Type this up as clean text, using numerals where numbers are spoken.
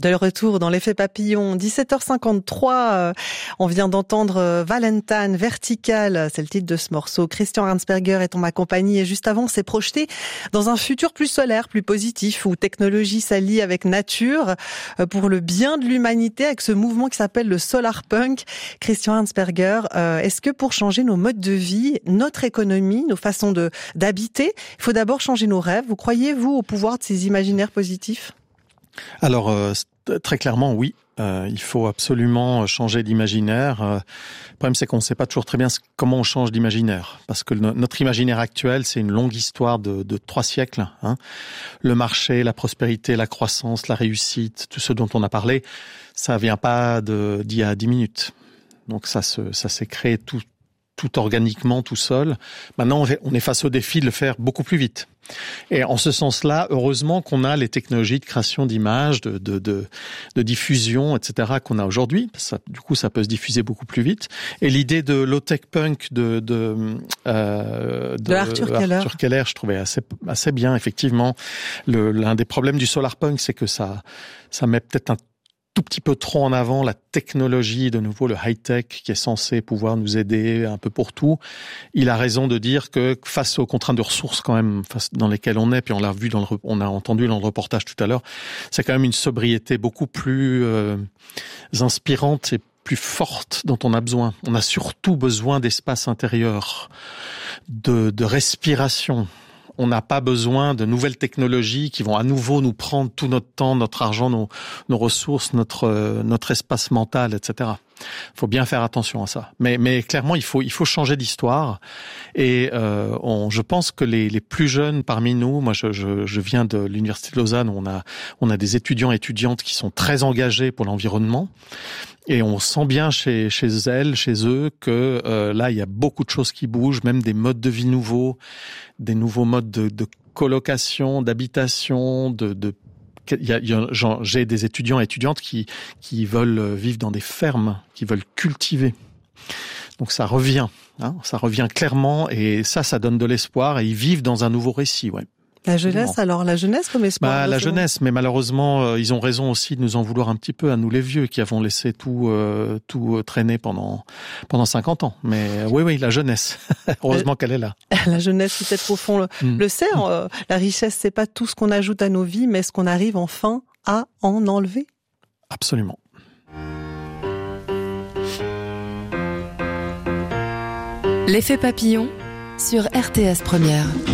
De retour dans l'effet papillon, 17h53, on vient d'entendre Valentine, Vertical, c'est le titre de ce morceau. Christian Arnsperger est en ma compagnie et juste avant, on s'est projeté dans un futur plus solaire, plus positif, où technologie s'allie avec nature pour le bien de l'humanité avec ce mouvement qui s'appelle le Solar Punk. Christian Arnsperger, est-ce que pour changer nos modes de vie, notre économie, nos façons d'habiter, il faut d'abord changer nos rêves? Vous croyez-vous au pouvoir de ces imaginaires positifs? Alors, très clairement, oui. Il faut absolument changer d'imaginaire. Le problème, c'est qu'on ne sait pas toujours très bien comment on change d'imaginaire. Parce que notre imaginaire actuel, c'est une longue histoire de 3 siècles. Le marché, la prospérité, la croissance, la réussite, tout ce dont on a parlé, ça vient pas d'il y a 10 minutes. Donc ça s'est créé tout organiquement, tout seul. Maintenant, on est face au défi de le faire beaucoup plus vite. Et en ce sens-là, heureusement qu'on a les technologies de création d'images, de diffusion, etc. qu'on a aujourd'hui. Du coup, ça peut se diffuser beaucoup plus vite. Et l'idée de low-tech punk de Arthur Keller, je trouvais assez bien, effectivement. L'un des problèmes du solar punk, c'est que ça met peut-être un tout petit peu trop en avant la technologie, de nouveau le high-tech qui est censé pouvoir nous aider un peu pour tout. Il a raison de dire que face aux contraintes de ressources quand même dans lesquelles on est, puis on l'a vu on a entendu dans le reportage tout à l'heure, c'est quand même une sobriété beaucoup plus inspirante et plus forte dont on a besoin. On a surtout besoin d'espace intérieur, de respiration. On n'a pas besoin de nouvelles technologies qui vont à nouveau nous prendre tout notre temps, notre argent, nos ressources, notre espace mental, etc. Il faut bien faire attention à ça. Mais clairement, il faut changer d'histoire. Et je pense que les plus jeunes parmi nous, moi je viens de l'Université de Lausanne, où on a des étudiants et étudiantes qui sont très engagés pour l'environnement. Et on sent bien chez eux, que là, il y a beaucoup de choses qui bougent, même des modes de vie nouveaux, des nouveaux modes de colocation, d'habitation, j'ai des étudiants et étudiantes qui veulent vivre dans des fermes, qui veulent cultiver. Donc ça revient clairement, et ça donne de l'espoir, et ils vivent dans un nouveau récit, ouais. La jeunesse comme espoir. La jeunesse, mais malheureusement, ils ont raison aussi de nous en vouloir un petit peu à nous les vieux qui avons laissé tout traîner pendant 50 ans. Mais oui, la jeunesse. Heureusement qu'elle est là. La jeunesse, peut-être au fond le sait. La richesse, c'est pas tout ce qu'on ajoute à nos vies, mais ce qu'on arrive enfin à en enlever. Absolument. L'effet papillon sur RTS Première.